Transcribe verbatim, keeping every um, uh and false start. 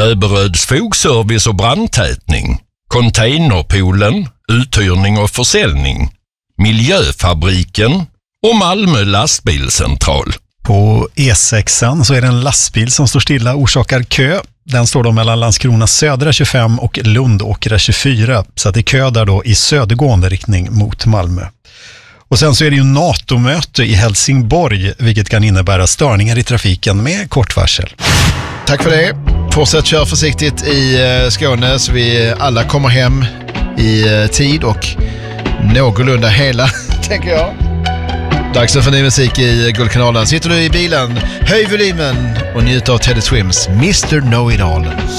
Löberöds fogservice och brandtätning, Containerpoolen, uthyrning och försäljning, Miljöfabriken och Malmö lastbilscentral. På E sexan så är det en lastbil som står stilla och orsakar kö. Den står då mellan Landskrona södra tjugofem och Lundåkra tjugofyra, så att det är kö där då i södergående riktning mot Malmö. Och sen så är det ju NATO-möte i Helsingborg, vilket kan innebära störningar i trafiken med kort varsel. Tack för det. Fortsätt köra försiktigt i Skåne så vi alla kommer hem i tid och någorlunda hela, tänker jag. Dags för ny musik i Guldkanalen. Sitter du i bilen, höj volymen och njut av Teddy Swims mister Know It All.